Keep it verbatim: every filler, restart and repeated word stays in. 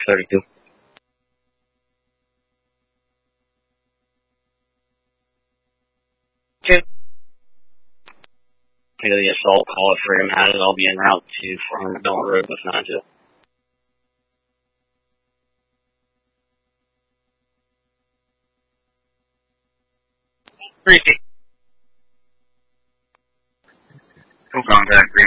thirty-two. Okay. To the assault call at Freedom Hatted, I'll be en route to four hundred Belmont Road with nine two. Three feet. Full contact, three